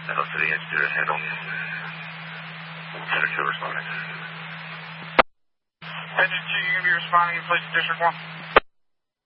Meadow City Institute handle. Center 2 responding. Engine 2, you're going to be responding in place to District 1.